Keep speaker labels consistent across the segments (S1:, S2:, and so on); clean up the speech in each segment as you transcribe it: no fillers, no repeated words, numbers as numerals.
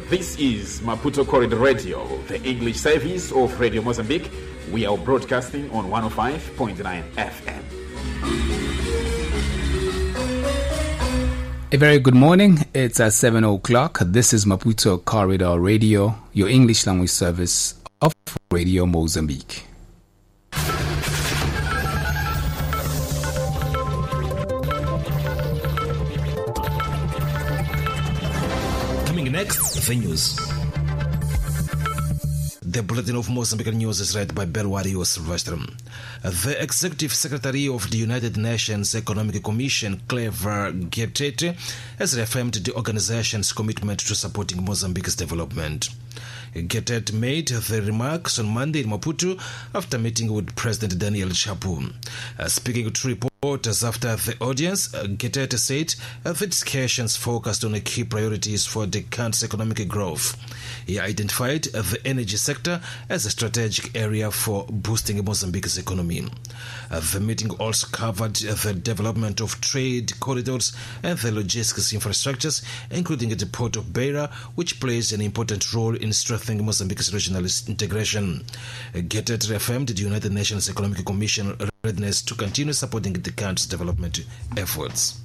S1: This is Maputo Corridor Radio, the English service of Radio Mozambique. We are broadcasting on 105.9 FM.
S2: A very good morning. It's at 7 o'clock. This is Maputo Corridor Radio, your English language service of Radio Mozambique.
S3: Coming next, the news. The Bulletin of Mozambique News is read by Belwario Silvestre. The Executive Secretary of the United Nations Economic Commission, Clever Getete, has reaffirmed the organization's commitment to supporting Mozambique's development. Getete made the remarks on Monday in Maputo after meeting with President Daniel Chapo. Speaking to reporters after the audience, Getete said the discussions focused on the key priorities for the country's economic growth. He identified the energy sector as a strategic area for boosting Mozambique's economy. The meeting also covered the development of trade corridors and the logistics infrastructures, including the port of Beira, which plays an important role in strengthening Mozambique's regional integration. Getete reaffirmed the United Nations Economic Commission readiness to continue supporting the country's development efforts.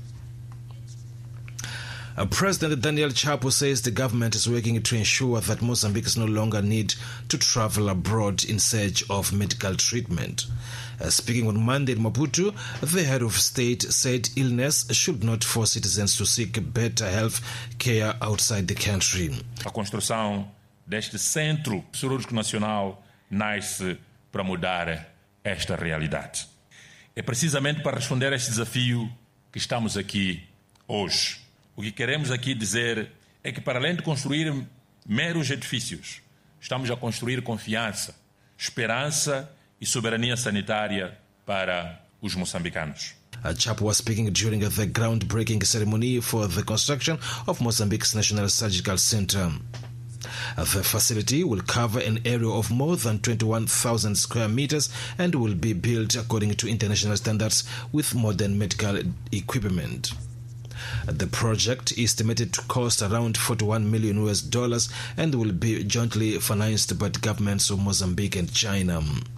S3: President Daniel Chapo says the government is working to ensure that Mozambicans no longer need to travel abroad in search of medical treatment. Speaking on Monday in Maputo, the head of state said illness should not force citizens to seek better health care outside the country.
S4: A construção deste Centro Cirúrgico Nacional nasce para mudar esta realidade. É precisamente para responder a este desafio que estamos aqui hoje. O que queremos aqui dizer é que, para além de construir meros edifícios, estamos a construir confiança, esperança e soberania sanitária para os moçambicanos.
S3: Chapo was speaking during the groundbreaking ceremony for the construction of Mozambique's National Surgical Center. The facility will cover an area of more than 21,000 square meters and will be built according to international standards with modern medical equipment. The project is estimated to cost around $41 million and will be jointly financed by the governments of Mozambique and China.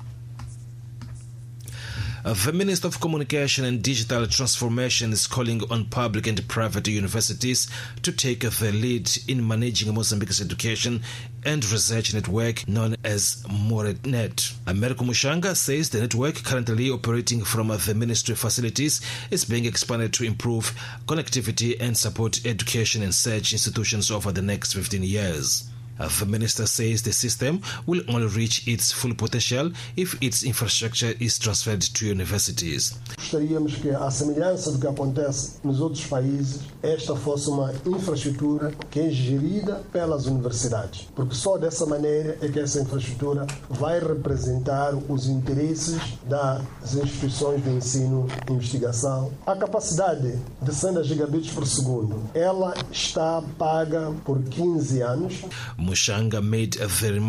S3: The Minister of Communication and Digital Transformation is calling on public and private universities to take the lead in managing Mozambique's education and research network known as MoreNet. Americo Mushanga says the network, currently operating from the ministry facilities, is being expanded to improve connectivity and support education and research institutions over the next 15 years. The minister says the system will only reach its full potential if its infrastructure is transferred to universities.
S5: Gostaríamos que, à semelhança do que acontece nos outros países, esta fosse uma infraestrutura que é gerida pelas universidades, porque só dessa maneira é que essa infraestrutura vai representar os interesses das instituições de ensino e investigação. A capacidade de 100 gigabits por segundo, ela está paga por 15 anos.
S3: Mushanga made a very